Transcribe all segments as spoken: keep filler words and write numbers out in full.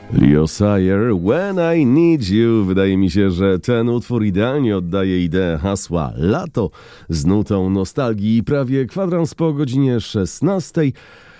Leo Sayer, When I Need You. Wydaje mi się, że ten utwór idealnie oddaje ideę hasła lato z nutą nostalgii. Prawie kwadrans po godzinie szesnastej.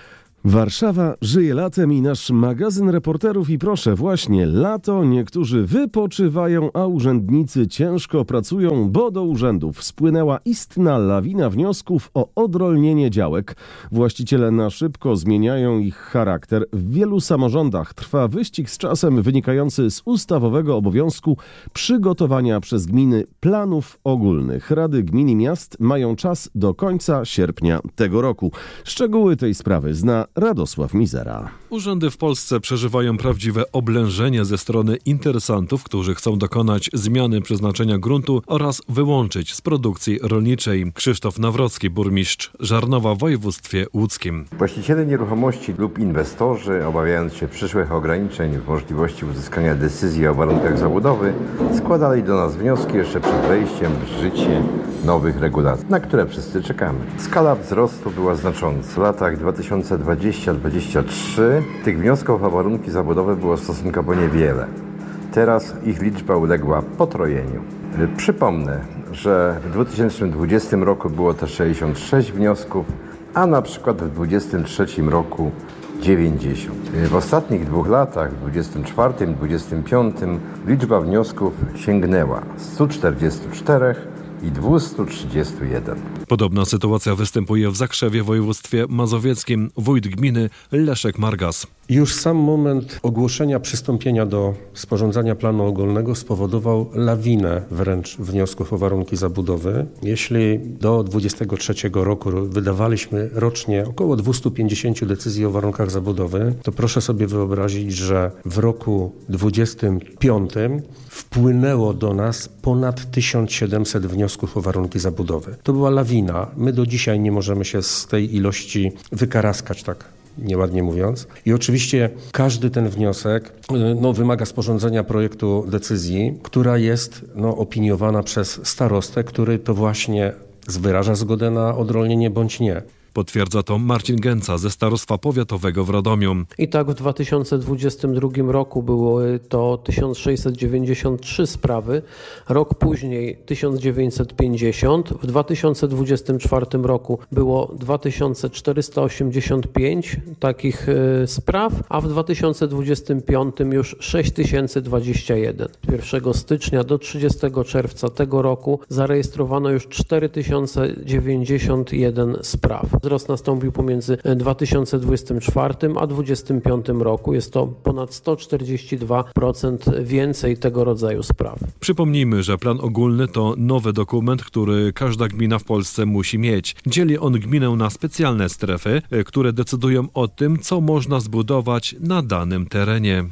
Warszawa żyje latem i nasz magazyn reporterów i proszę, właśnie lato, niektórzy wypoczywają, a urzędnicy ciężko pracują, bo do urzędów spłynęła istna lawina wniosków o odrolnienie działek. Właściciele na szybko zmieniają ich charakter. W wielu samorządach trwa wyścig z czasem wynikający z ustawowego obowiązku przygotowania przez gminy planów ogólnych. Rady gmin i miast mają czas do końca sierpnia tego roku. Szczegóły tej sprawy zna Radosław Mizera. Urzędy w Polsce przeżywają prawdziwe oblężenie ze strony interesantów, którzy chcą dokonać zmiany przeznaczenia gruntu oraz wyłączyć z produkcji rolniczej. Krzysztof Nawrocki, burmistrz Żarnowa w województwie łódzkim. Właściciele nieruchomości lub inwestorzy, obawiając się przyszłych ograniczeń w możliwości uzyskania decyzji o warunkach zabudowy, składali do nas wnioski jeszcze przed wejściem w życie nowych regulacji, na które wszyscy czekamy. Skala wzrostu była znacząca. W latach dwa tysiące dwudziestym do dwa tysiące dwudziestego trzeciego tych wniosków o warunki zabudowy było stosunkowo niewiele. Teraz ich liczba uległa potrojeniu. Przypomnę, że w dwa tysiące dwudziestym roku było to sześćdziesiąt sześć wniosków, a na przykład w dwa tysiące dwudziestym trzecim roku dziewięćdziesiąt. W ostatnich dwóch latach, w dwudziestym czwartym i dwudziestym piątym, liczba wniosków sięgnęła stu czterdziestu czterech i dwustu trzydziestu jeden. Podobna sytuacja występuje w Zakrzewie w województwie mazowieckim. Wójt gminy Leszek Margas. Już sam moment ogłoszenia przystąpienia do sporządzania planu ogólnego spowodował lawinę wręcz wniosków o warunki zabudowy. Jeśli do dwudziestego trzeciego roku wydawaliśmy rocznie około dwieście pięćdziesiąt decyzji o warunkach zabudowy, to proszę sobie wyobrazić, że w roku dwudziestym piątym wpłynęło do nas ponad tysiąc siedemset wniosków o warunki zabudowy. To była lawina. My do dzisiaj nie możemy się z tej ilości wykaraskać, tak nieładnie mówiąc. I oczywiście każdy ten wniosek no, wymaga sporządzenia projektu decyzji, która jest no, opiniowana przez starostę, który to właśnie wyraża zgodę na odrolnienie bądź nie. Potwierdza to Marcin Gęca ze Starostwa Powiatowego w Radomiu. I tak w dwa tysiące dwudziestym drugim roku były to tysiąc sześćset dziewięćdziesiąt trzy sprawy, rok później tysiąc dziewięćset pięćdziesiąt, w dwa tysiące dwudziestym czwartym roku było dwa tysiące czterysta osiemdziesiąt pięć takich y, spraw, a w dwa tysiące dwudziestym piątym już sześć tysięcy dwadzieścia jeden. Od pierwszego stycznia do trzydziestego czerwca tego roku zarejestrowano już cztery tysiące dziewięćdziesiąt jeden spraw. Wzrost nastąpił pomiędzy dwa tysiące dwudziestym czwartym a dwa tysiące dwudziestym piątym roku. Jest to ponad sto czterdzieści dwa procent więcej tego rodzaju spraw. Przypomnijmy, że plan ogólny to nowy dokument, który każda gmina w Polsce musi mieć. Dzieli on gminę na specjalne strefy, które decydują o tym, co można zbudować na danym terenie.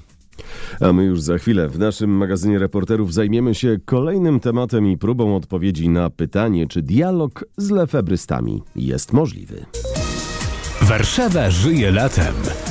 A my już za chwilę w naszym magazynie reporterów zajmiemy się kolejnym tematem i próbą odpowiedzi na pytanie, czy dialog z lefebrystami jest możliwy. Warszawa żyje latem.